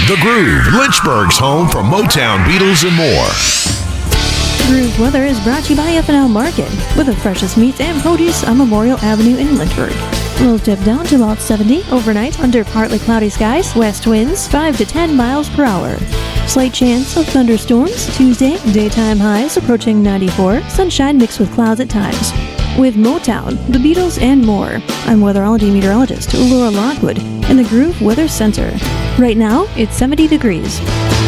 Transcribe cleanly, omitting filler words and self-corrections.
The Groove, Lynchburg's home for Motown, Beatles, and more. Groove Weather is brought to you by F&L Market, with the freshest meats and produce on Memorial Avenue in Lynchburg. Lows dip down to about 70 overnight under partly cloudy skies, west winds 5 to 10 miles per hour. Slight chance of thunderstorms Tuesday, daytime highs approaching 94, sunshine mixed with clouds at times. With Motown, the Beatles, and more, I'm weatherology meteorologist Laura Lockwood in the Groove Weather Center. Right now, it's 70 degrees.